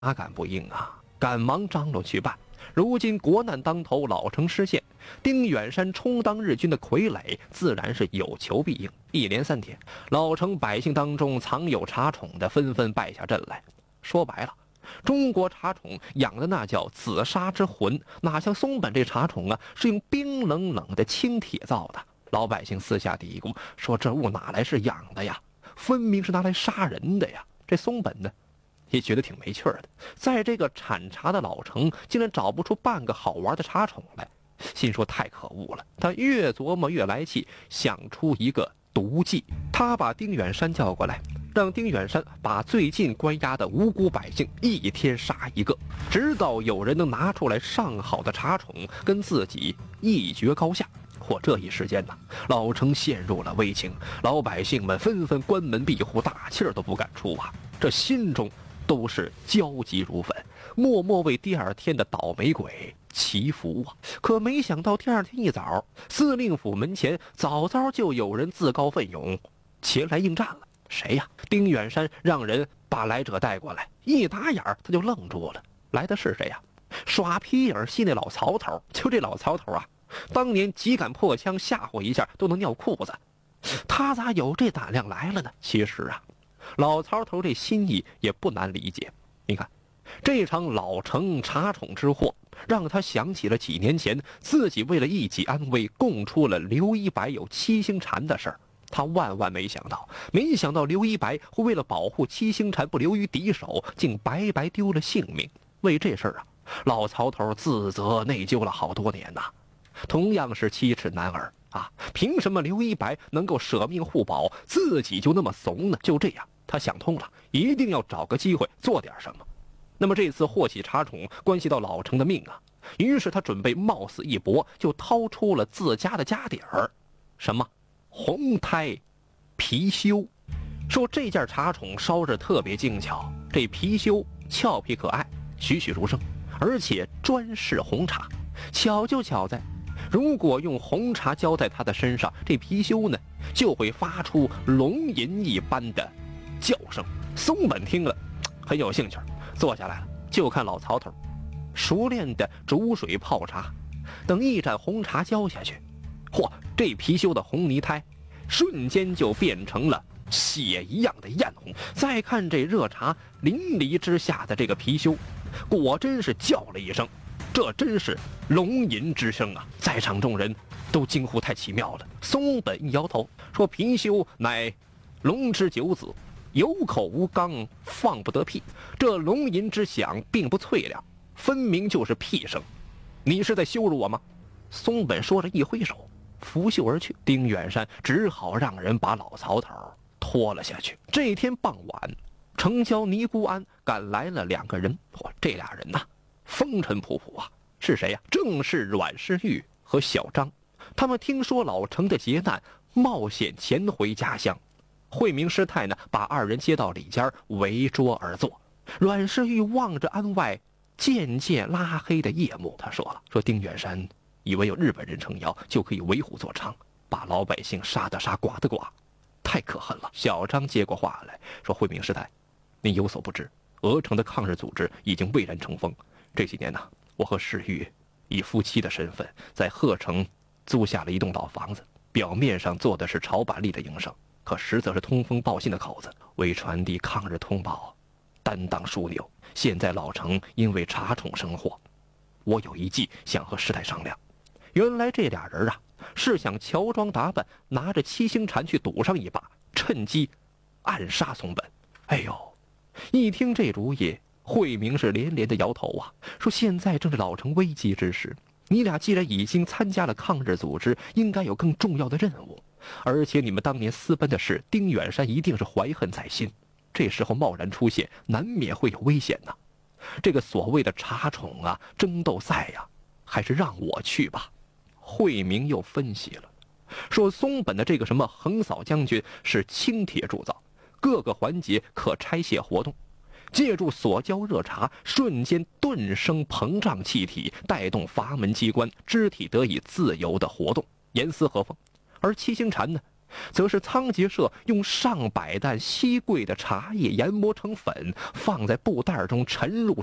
哪敢不应啊，赶忙张罗去办。如今国难当头，老城失陷，丁远山充当日军的傀儡，自然是有求必应。一连3天，老城百姓当中藏有茶宠的纷纷败下阵来。说白了，中国茶宠养的那叫紫砂之魂，哪像松本这茶宠啊，是用冰冷冷的青铁造的。老百姓私下嘀咕说，这物哪来是养的呀，分明是拿来杀人的呀。这松本呢也觉得挺没趣的，在这个产茶的老城竟然找不出半个好玩的茶宠来，心说太可恶了。他越琢磨越来气，想出一个毒计。他把丁远山叫过来，让丁远山把最近关押的无辜百姓一天杀一个，直到有人能拿出来上好的茶宠跟自己一决高下。这一时间呢，老城陷入了危情，老百姓们纷纷关门闭户，大气儿都不敢出啊，这心中都是焦急如焚，默默为第2天的倒霉鬼祈福啊。可没想到第2天一早，司令府门前早早就有人自告奋勇前来应战了。谁呀？丁远山让人把来者带过来，一打眼他就愣住了。来的是谁呀？耍皮影戏那老曹头。就这老曹头啊，当年几杆破枪吓唬一下都能尿裤子，他咋有这胆量来了呢？其实啊，老曹头这心意也不难理解。你看，这场老城茶宠之祸，让他想起了几年前自己为了一己安危供出了刘一白有七星蝉的事儿。他万万没想到刘一白会为了保护七星蝉不流于敌手，竟白白丢了性命。为这事儿啊，老曹头自责内疚了好多年呐。同样是7尺男儿啊，凭什么刘一白能够舍命护保，自己就那么怂呢？就这样，他想通了，一定要找个机会做点什么。那么这次祸起茶宠关系到老城的命啊，于是他准备冒死一搏，就掏出了自家的家底儿。什么？红胎貔貅。说这件茶宠烧着特别精巧，这貔貅俏皮可爱，栩栩如生，而且专是红茶。巧就巧在，如果用红茶浇在它的身上，这貔貅呢就会发出龙吟一般的叫声。松本听了很有兴趣，坐下来了，就看老曹头熟练的煮水泡茶。等一盏红茶浇下去，这貔貅的红泥胎瞬间就变成了血一样的艳红。再看这热茶淋漓之下的这个貔貅，果真是叫了一声，这真是龙吟之声啊！在场众人都惊呼太奇妙了。松本一摇头说，貔貅乃龙之九子，有口无肛，放不得屁。这龙吟之响并不脆亮，分明就是屁声。你是在羞辱我吗？松本说着一挥手，拂袖而去。丁远山只好让人把老曹头拖了下去。这天傍晚，城郊尼姑庵赶来了2个人。这俩人呐，风尘仆仆啊。是谁呀？正是阮世玉和小张。他们听说老城的劫难，冒险潜回家乡。惠明师太呢，把2人接到里间，围桌而坐。阮世玉望着庵外渐渐拉黑的夜幕，他说了：“说丁远山以为有日本人撑腰就可以为虎作伥，把老百姓杀的杀，剐的剐，太可恨了。”小张接过话来说：“惠明师太，您有所不知，鹅城的抗日组织已经蔚然成风。这几年呢，我和世玉以夫妻的身份在鹤城租下了一栋老房子，表面上做的是炒板栗的营生，可实则是通风报信的口子，为传递抗日通报担当枢纽。现在老城因为茶宠生祸，我有一计想和师太商量。”原来这俩人啊，是想乔装打扮，拿着七星蝉去赌上一把，趁机暗杀松本。哎呦，一听这主意，惠明是连连的摇头啊，说现在正是老城危机之时，你俩既然已经参加了抗日组织，应该有更重要的任务，而且你们当年私奔的事，丁远山一定是怀恨在心，这时候贸然出现，难免会有危险呐。这个所谓的茶宠啊，争斗赛呀，还是让我去吧。惠明又分析了，说松本的这个什么横扫将军是轻铁铸造，各个环节可拆卸活动，借助所浇热茶，瞬间顿生膨胀气体，带动阀门机关，肢体得以自由的活动，严丝合缝。而七星蝉呢， 则是仓颉社用上百担稀贵的茶叶研磨成粉，放在布袋中沉入